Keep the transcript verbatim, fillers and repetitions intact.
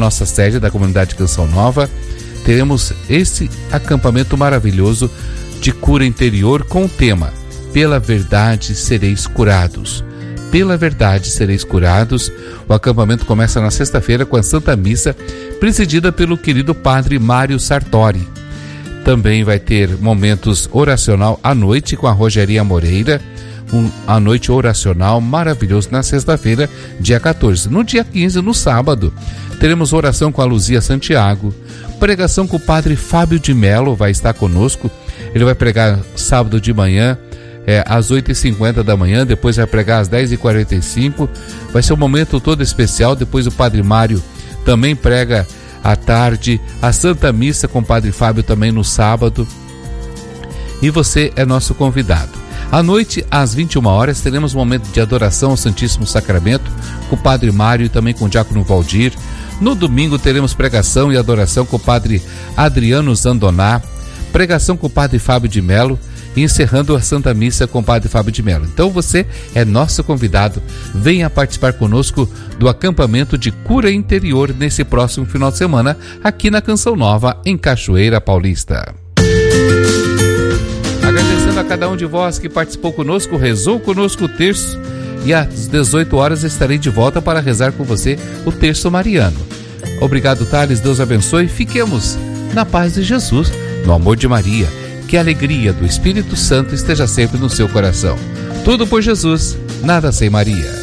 nossa sede da comunidade Canção Nova, teremos esse acampamento maravilhoso de cura interior com o tema Pela Verdade Sereis Curados. Pela Verdade Sereis Curados. O acampamento começa na sexta-feira com a Santa Missa, presidida pelo querido Padre Mário Sartori. Também vai ter momentos oracional à noite com a Rogeria Moreira, um, a noite oracional maravilhoso na sexta-feira, dia quatorze. No dia quinze, no sábado, teremos oração com a Luzia Santiago, pregação com o Padre Fábio de Mello, vai estar conosco. Ele vai pregar sábado de manhã, é, às oito e cinquenta da manhã, depois vai pregar às dez e quarenta e cinco. Vai ser um momento todo especial. Depois o Padre Mário também prega à tarde, a Santa Missa com o Padre Fábio também no sábado. E você é nosso convidado. À noite, às vinte e uma horas, teremos um momento de adoração ao Santíssimo Sacramento com o Padre Mário e também com o Diácono Valdir. No domingo teremos pregação e adoração com o Padre Adriano Zandoná, pregação com o Padre Fábio de Mello e encerrando a Santa Missa com o Padre Fábio de Mello. Então você é nosso convidado, venha participar conosco do acampamento de cura interior nesse próximo final de semana aqui na Canção Nova, em Cachoeira Paulista. Agradecendo a cada um de vós que participou conosco, rezou conosco o terço, e às dezoito horas estarei de volta para rezar com você o terço mariano. Obrigado, Thales, Deus abençoe. Fiquemos na paz de Jesus, no amor de Maria. Que a alegria do Espírito Santo esteja sempre no seu coração. Tudo por Jesus, nada sem Maria.